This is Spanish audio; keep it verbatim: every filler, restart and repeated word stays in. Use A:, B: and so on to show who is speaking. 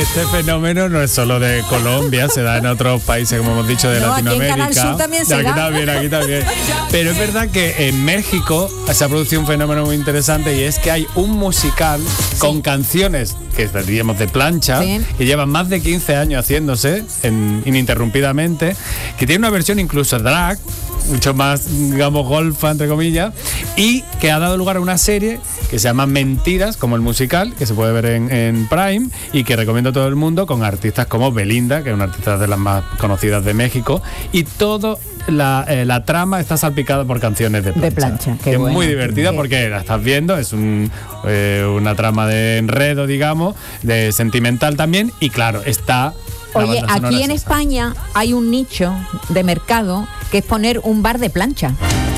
A: este fenómeno no es solo de Colombia, se da en otros países, como hemos dicho, de
B: no,
A: Latinoamérica.
B: Aquí en Canal Sur también se
A: aquí
B: da.
A: También, aquí también. Pero es verdad que en México se ha producido un fenómeno muy interesante y es que hay un musical sí. con canciones que diríamos de plancha, sí. que llevan más de quince años haciéndose en, ininterrumpidamente, que tiene una versión incluso drag, mucho más, digamos, golfa, entre comillas, y que ha dado lugar a una serie que se llama Mentiras, como el musical, que se puede ver en, en Prime, y que recomiendo a todo el mundo, con artistas como Belinda, que es una artista de las más conocidas de México, y todo la, eh, la trama está salpicada por canciones de plancha.
B: De plancha, qué
A: Es
B: bueno.
A: muy divertida qué... porque la estás viendo, es un, eh, una trama de enredo, digamos, de sentimental también, y claro, está...
B: Oye, aquí en España hay un nicho de mercado que es poner un bar de plancha.